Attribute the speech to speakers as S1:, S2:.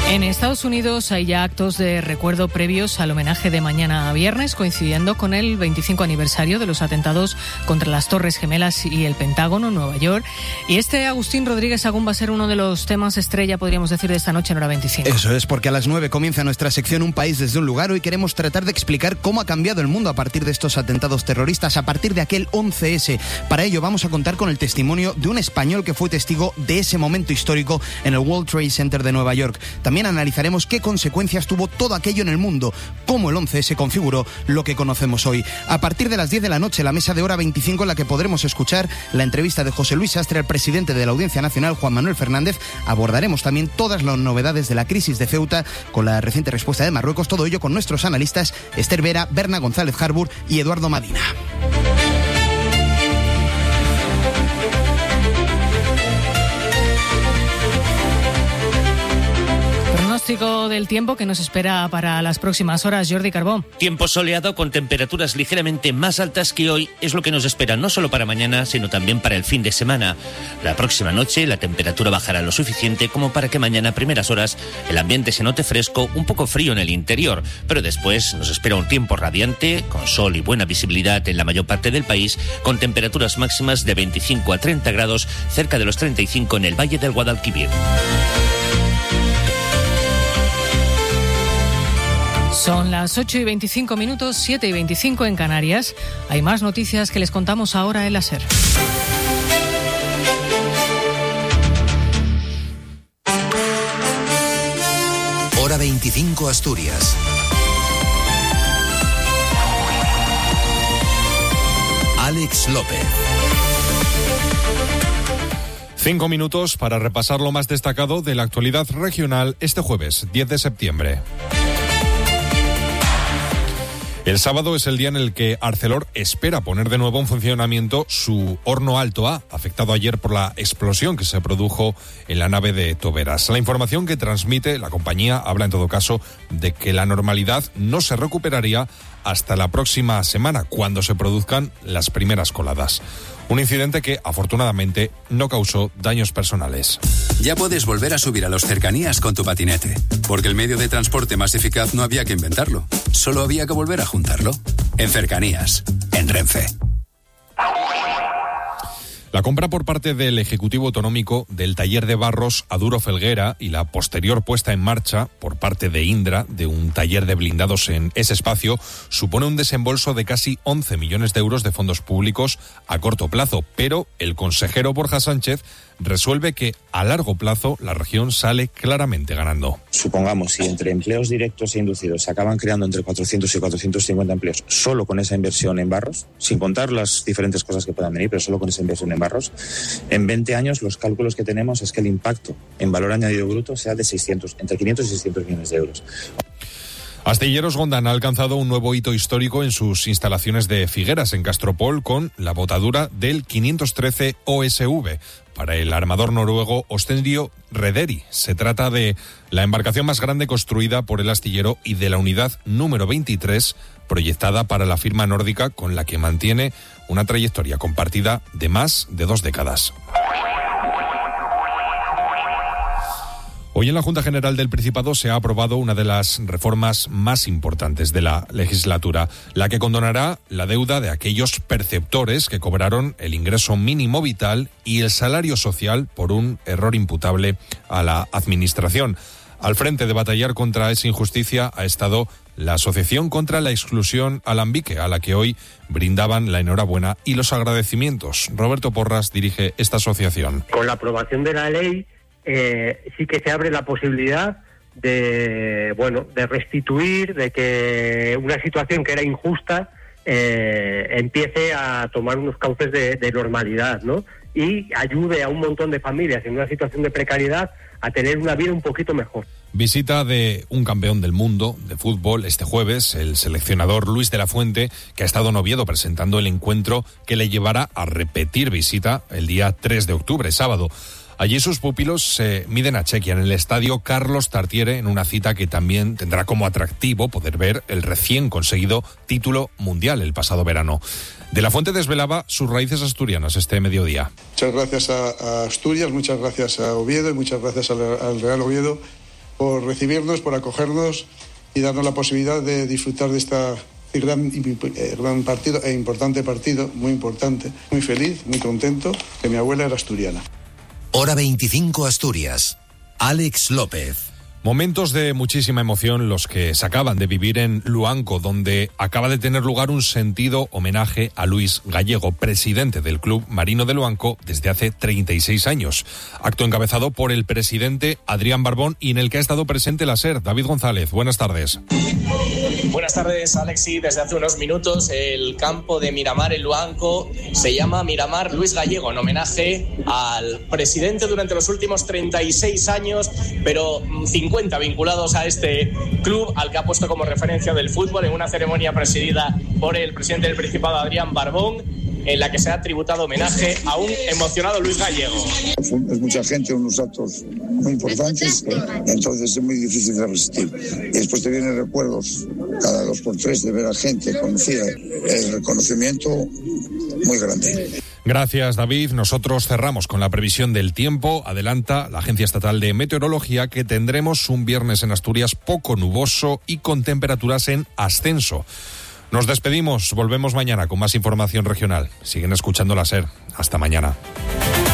S1: En Estados Unidos hay ya actos de recuerdo previos al homenaje de mañana a viernes, coincidiendo con el 25 aniversario de los atentados contra las Torres Gemelas y el Pentágono en Nueva York. Y Agustín Rodríguez Sagún va a ser uno de los temas estrella, podríamos decir, de esta noche en Hora 25.
S2: Eso es, porque a las 9 comienza nuestra sección Un País desde un Lugar. Hoy queremos tratar de explicar cómo ha cambiado el mundo a partir de estos atentados terroristas, a partir de aquel 11S. Para ello vamos a contar con el testimonio de un español que fue testigo de ese momento histórico en el World Trade Center de Nueva York. También analizaremos qué consecuencias tuvo todo aquello en el mundo, cómo el 11S configuró lo que conocemos hoy. A partir de las 10 de la noche, la mesa de Hora 25, en la que podremos escuchar la entrevista de José Luis Sastre al presidente de la Audiencia Nacional, Juan Manuel Fernández. Abordaremos también todas las novedades de la crisis de Ceuta, con la reciente respuesta de Marruecos, todo ello con nuestros analistas Esther Vera, Berna González Harbour y Eduardo Madina.
S1: Pronóstico del tiempo que nos espera para las próximas horas, Jordi Carbó.
S3: Tiempo soleado con temperaturas ligeramente más altas que hoy es lo que nos espera no solo para mañana, sino también para el fin de semana. La próxima noche la temperatura bajará lo suficiente como para que mañana a primeras horas el ambiente se note fresco, un poco frío en el interior, pero después nos espera un tiempo radiante, con sol y buena visibilidad en la mayor parte del país, con temperaturas máximas de 25 a 30 grados, cerca de los 35 en el Valle del Guadalquivir.
S1: Son las 8:25, 7:25 en Canarias. Hay más noticias que les contamos ahora en la SER.
S4: Hora 25 Asturias. Alex López.
S5: 5 minutos para repasar lo más destacado de la actualidad regional este jueves, 10 de septiembre. El sábado es el día en el que Arcelor espera poner de nuevo en funcionamiento su horno Alto A, afectado ayer por la explosión que se produjo en la nave de Toberas. La información que transmite la compañía habla en todo caso de que la normalidad no se recuperaría hasta la próxima semana, cuando se produzcan las primeras coladas. Un incidente que, afortunadamente, no causó daños personales.
S6: Ya puedes volver a subir a los cercanías con tu patinete, porque el medio de transporte más eficaz no había que inventarlo, solo había que volver a juntarlo. En Cercanías, en Renfe.
S5: La compra por parte del Ejecutivo Autonómico del taller de barros Aduro Felguera y la posterior puesta en marcha por parte de Indra de un taller de blindados en ese espacio supone un desembolso de casi 11 millones de euros de fondos públicos a corto plazo, pero el consejero Borja Sánchez resuelve que a largo plazo la región sale claramente ganando.
S7: Supongamos, si entre empleos directos e inducidos se acaban creando entre 400 y 450 empleos solo con esa inversión en barros, sin contar las diferentes cosas que puedan venir, pero solo con esa inversión en barros, en 20 años los cálculos que tenemos es que el impacto en valor añadido bruto sea de entre 500 y 600 millones de euros.
S5: Astilleros Gondán ha alcanzado un nuevo hito histórico en sus instalaciones de Figueras, en Castropol, con la botadura del 513 OSV para el armador noruego Ostendio Rederi. Se trata de la embarcación más grande construida por el astillero y de la unidad número 23 proyectada para la firma nórdica, con la que mantiene una trayectoria compartida de más de 2 décadas. Hoy en la Junta General del Principado se ha aprobado una de las reformas más importantes de la legislatura, la que condonará la deuda de aquellos perceptores que cobraron el ingreso mínimo vital y el salario social por un error imputable a la Administración. Al frente de batallar contra esa injusticia ha estado la Asociación contra la Exclusión Alambique, a la que hoy brindaban la enhorabuena y los agradecimientos. Roberto Porras dirige esta asociación.
S8: Con la aprobación de la ley sí que se abre la posibilidad de restituir, de que una situación que era injusta empiece a tomar unos cauces de normalidad, ¿no? Y ayude a un montón de familias en una situación de precariedad a tener una vida un poquito mejor.
S5: Visita de un campeón del mundo de fútbol este jueves, el seleccionador Luis de la Fuente, que ha estado en Oviedo presentando el encuentro que le llevará a repetir visita el día 3 de octubre, sábado. Allí sus pupilos se miden a Chequia en el estadio Carlos Tartiere, en una cita que también tendrá como atractivo poder ver el recién conseguido título mundial el pasado verano. De la Fuente desvelaba sus raíces asturianas este mediodía.
S9: Muchas gracias a Asturias, muchas gracias a Oviedo y muchas gracias al Real Oviedo por recibirnos, por acogernos y darnos la posibilidad de disfrutar de este gran partido e importante partido, muy importante. Muy feliz, muy contento, que mi abuela era asturiana.
S4: Hora 25 Asturias. Alex López.
S5: Momentos de muchísima emoción los que se acaban de vivir en Luanco, donde acaba de tener lugar un sentido homenaje a Luis Gallego, presidente del Club Marino de Luanco desde hace 36 años. Acto encabezado por el presidente Adrián Barbón y en el que ha estado presente la SER. David González, buenas tardes.
S10: Buenas tardes, Alexi. Desde hace unos minutos el campo de Miramar en Luanco se llama Miramar Luis Gallego, en homenaje al presidente durante los últimos 36 años, pero 50 vinculados a este club al que ha puesto como referencia del fútbol, en una ceremonia presidida por el presidente del Principado, Adrián Barbón, en la que se ha tributado homenaje a un emocionado Luis Gallego.
S11: Es mucha gente, unos actos muy importantes, entonces es muy difícil de resistir. Y después te vienen recuerdos cada 2 por 3 de ver a gente conocida, el reconocimiento muy grande.
S5: Gracias, David. Nosotros cerramos con la previsión del tiempo. Adelanta la Agencia Estatal de Meteorología que tendremos un viernes en Asturias poco nuboso y con temperaturas en ascenso. Nos despedimos, volvemos mañana con más información regional. Siguen escuchando la SER. Hasta mañana.